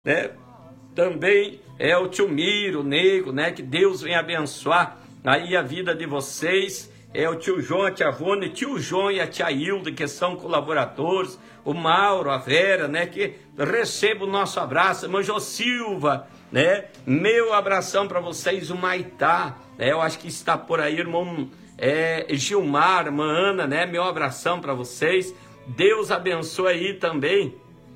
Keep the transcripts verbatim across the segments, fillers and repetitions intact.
né? Também é o tio Miro, o Nego, né? Que Deus venha abençoar aí a vida de vocês. É o tio João, a tia Rony, tio João e a tia Hilda, que são colaboradores, o Mauro, a Vera, né? Que receba o nosso abraço, irmão Jô Silva, né? Meu abração para vocês, o Maitá, né? Eu acho que está por aí, irmão é, Gilmar, irmã Ana, né? Meu abração para vocês. Deus abençoe aí também,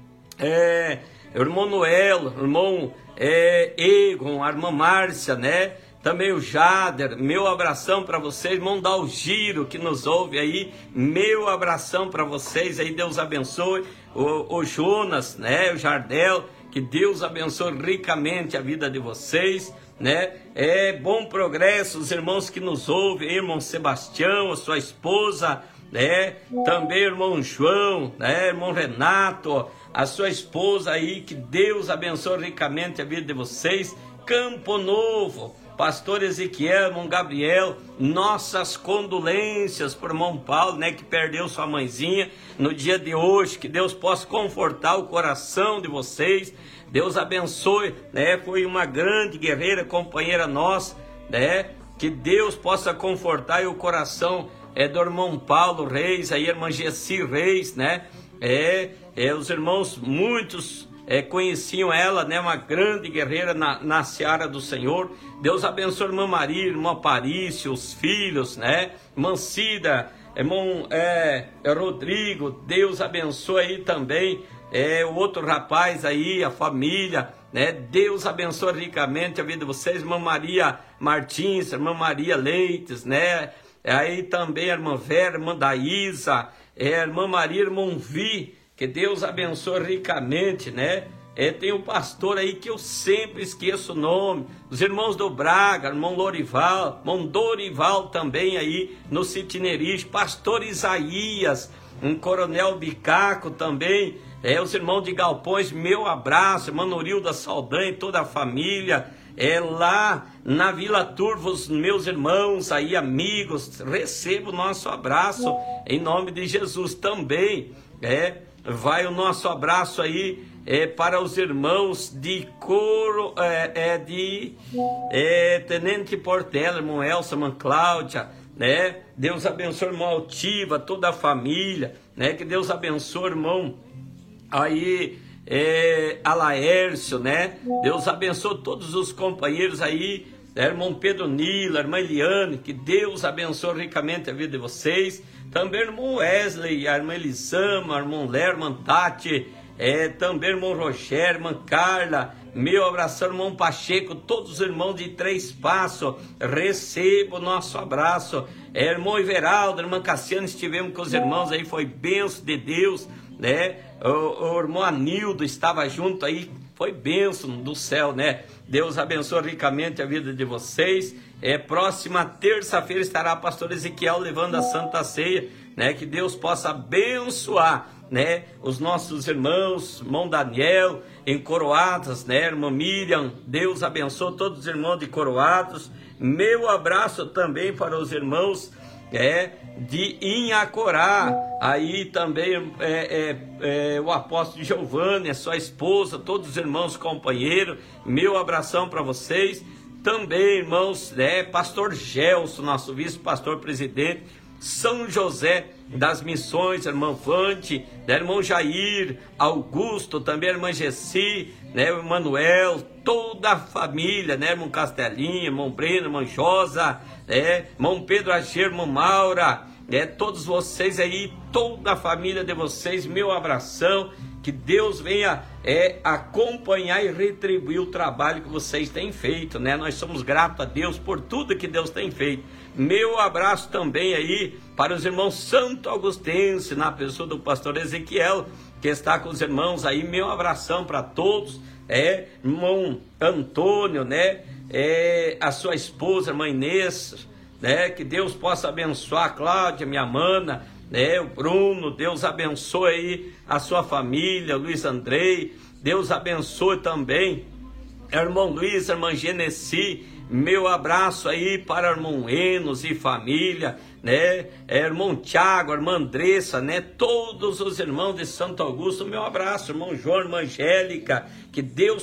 é, irmão Noel, irmão é, Egon, a irmã Márcia, né? Também o Jader, meu abração para vocês, irmão Dalgiro, que nos ouve aí, meu abração para vocês aí, Deus abençoe, o, o Jonas, né, o Jardel, que Deus abençoe ricamente a vida de vocês, né, é bom progresso, os irmãos que nos ouvem, irmão Sebastião, a sua esposa, né, também irmão João, né, irmão Renato, a sua esposa aí, que Deus abençoe ricamente a vida de vocês, Campo Novo, pastor Ezequiel, irmão Gabriel, nossas condolências por irmão Paulo, né, que perdeu sua mãezinha no dia de hoje, que Deus possa confortar o coração de vocês, Deus abençoe, né, foi uma grande guerreira, companheira nossa, né, que Deus possa confortar o coração é, do irmão Paulo Reis, aí a irmã Gessi Reis, né, é, é, os irmãos, muitos É, conheciam ela, né, uma grande guerreira na, na seara do Senhor. Deus abençoe a irmã Maria, irmã Aparício, os filhos, né, irmã Cida, irmão é, é Rodrigo, Deus abençoe aí também é, o outro rapaz aí, a família, né, Deus abençoe ricamente a vida de vocês, irmã Maria Martins, irmã Maria Leites, né, aí também a irmã Vera, irmã Daísa, é, a irmã Maria, irmão Vi, que Deus abençoe ricamente, né? É, tem um pastor aí que eu sempre esqueço o nome, os irmãos do Braga, irmão Lorival, irmão Dorival também aí no Citineriche, pastor Isaías, um coronel Bicaco também, é, os irmãos de Galpões, meu abraço, irmão Norilda Saldanha e toda a família, é lá na Vila Turvo, os meus irmãos aí, amigos, recebo o nosso abraço em nome de Jesus também, é, vai o nosso abraço aí é, para os irmãos de Coro, é, é, de é, Tenente Portela, irmão Elsa, irmã Cláudia, né? Deus abençoe, irmão Altiva, toda a família, né? Que Deus abençoe, irmão aí, é, Alaércio, né? Deus abençoe todos os companheiros aí, né? Irmão Pedro Nila, irmã Eliane, que Deus abençoe ricamente a vida de vocês. Também irmão Wesley, a irmã Elisama, irmão Lerman, Tati, é, também irmão Rogério, irmã Carla, meu abração, irmão Pacheco, todos os irmãos de Três Passos, receba o nosso abraço, é, irmão Everaldo, irmã Cassiano, estivemos com os irmãos aí, foi bênção de Deus, né, o, o irmão Anildo estava junto aí, foi bênção do céu, né, Deus abençoe ricamente a vida de vocês. É, próxima terça-feira estará o pastor Ezequiel levando a Santa Ceia, né? Que Deus possa abençoar, né? Os nossos irmãos, irmão Daniel, em Coroados, né? Irmã Miriam, Deus abençoe todos os irmãos de Coroados. Meu abraço também para os irmãos é, de Inhacorá, aí também é, é, é, o apóstolo Giovanni, a sua esposa, todos os irmãos companheiros, meu abração para vocês. Também, irmãos, né, pastor Gelson, nosso vice-pastor presidente, São José das Missões, irmã Vante, né, irmão Jair, Augusto, também a irmã Gessi, né, o Emanuel, toda a família, né, irmão Castelinho, irmão Breno, irmã Josa, né, irmão Pedro Agir, irmão Maura, né, todos vocês aí, toda a família de vocês, meu abração, que Deus venha é, acompanhar e retribuir o trabalho que vocês têm feito, né? Nós somos gratos a Deus por tudo que Deus tem feito. Meu abraço também aí para os irmãos Santo Agustense, na pessoa do pastor Ezequiel, que está com os irmãos aí, meu abração para todos, é, irmão Antônio, né? É, a sua esposa, irmã Inês, né? Que Deus possa abençoar a Cláudia, minha mana, né, o Bruno, Deus abençoe aí a sua família, Luiz Andrei, Deus abençoe também irmão Luiz, irmã Genesi, meu abraço aí para irmão Enos e família, né? É, irmão Tiago, irmã Andressa, né? Todos os irmãos de Santo Augusto, meu abraço, irmão João, irmã Angélica, que Deus